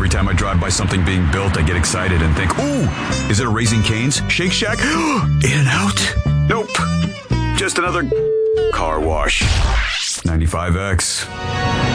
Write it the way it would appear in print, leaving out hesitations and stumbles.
Every time I drive by something being built, I get excited and think, ooh, is it a Raising Cane's? Shake Shack? In-N-Out? Nope. Just another car wash. 95X.